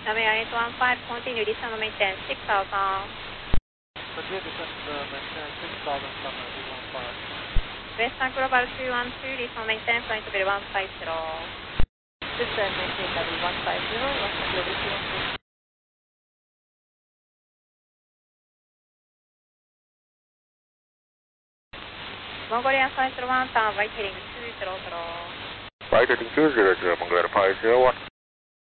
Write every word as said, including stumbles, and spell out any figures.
Namia eight one five, continue descend maintain six thousand. Continue descend uh, maintain six thousand from eight one five. Western Global two one two, descend maintain flight level one five zero. Descend maintain level one five zero, Western Global two one two. Mongolian five zero one, turn right heading two zero zero. Right heading two zero zero, Mongolian five zero one.